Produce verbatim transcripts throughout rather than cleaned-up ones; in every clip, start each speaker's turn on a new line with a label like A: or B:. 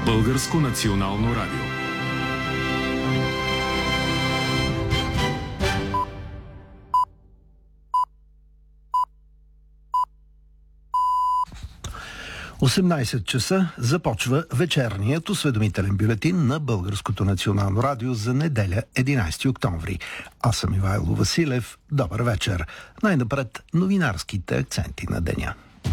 A: Българско национално радио.
B: осемнайсет часа започва вечерният осведомителен бюлетин на Българското национално радио за неделя, единайсети октомври. Аз съм Ивайло Василев. Добър вечер. Най-напред новинарските акценти на деня.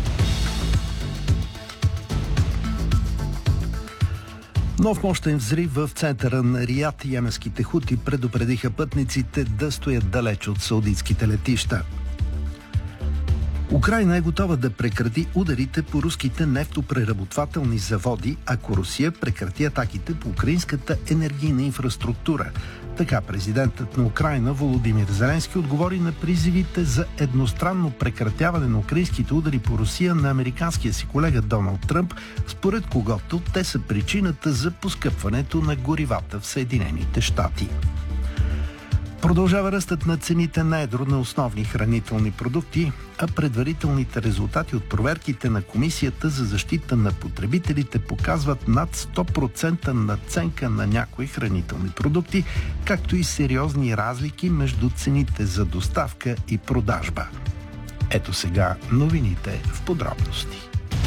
B: Нов мощен взрив в центъра на Риад. Йеменските хути предупредиха пътниците да стоят далеч от саудитските летища. Украйна е готова да прекрати ударите по руските нефтопреработвателни заводи, ако Русия прекрати атаките по украинската енергийна инфраструктура. Така президентът на Украйна Володимир Зеленски отговори на призивите за едностранно прекратяване на украинските удари по Русия на американския си колега Доналд Тръмп, според когото те са причината за поскъпването на горивата в Съединените щати. Продължава ръстът на цените на едро на основни хранителни продукти, а предварителните резултати от проверките на Комисията за защита на потребителите показват над сто процента надценка на някои хранителни продукти, както и сериозни разлики между цените за доставка и продажба. Ето сега новините в подробности.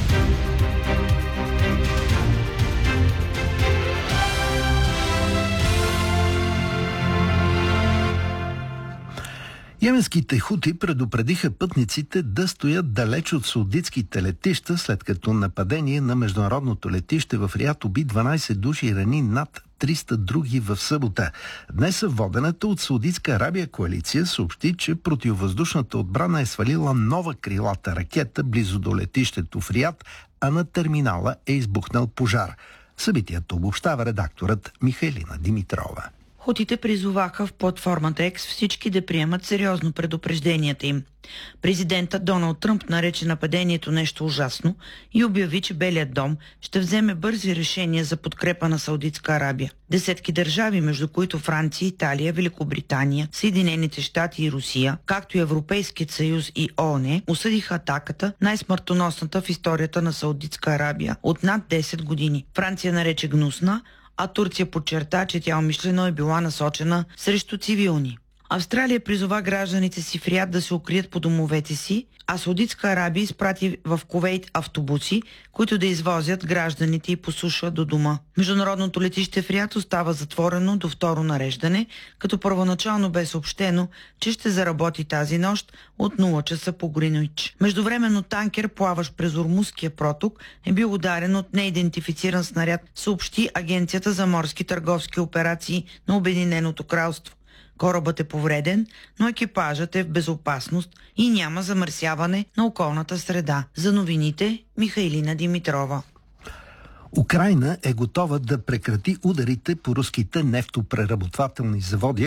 B: Йеменските хути предупредиха пътниците да стоят далеч от саудитските летища, след като нападение на международното летище в Риад уби дванайсет души и рани над триста други в събота. Днес водената от Саудитска Арабия коалиция съобщи, че противовъздушната отбрана е свалила нова крилата ракета близо до летището в Риад, а на терминала е избухнал пожар. Събитието обобщава редакторът Михайлина Димитрова.
C: Хутите призоваха в платформата Екс всички да приемат сериозно предупрежденията им. Президентът Доналд Тръмп нарече нападението нещо ужасно и обяви, че Белият дом ще вземе бързи решения за подкрепа на Саудитска Арабия. Десетки държави, между които Франция, Италия, Великобритания, Съединените щати и Русия, както и Европейският съюз и ООН, осъдиха атаката, най-смъртоносната в историята на Саудитска Арабия от над десет години. Франция нарече гнусна, а Турция подчерта, че тя умишлено е била насочена срещу цивилни. Австралия призова гражданите си в Риад да се укрият по домовете си, а Саудитска Арабия изпрати в Кувейт автобуси, които да извозят гражданите и по суша до дома. Международното летище в Риад остава затворено до второ нареждане, като първоначално бе съобщено, че ще заработи тази нощ от нула часа по Гринуич. Междувременно танкер, плаващ през Ормузския проток, е бил ударен от неидентифициран снаряд, съобщи Агенцията за морски търговски операции на Обединеното кралство. Корабът е повреден, но екипажът е в безопасност и няма замърсяване на околната среда. За новините Михайлина Димитрова.
B: Украйна е готова да прекрати ударите по руските нефтопреработвателни заводи,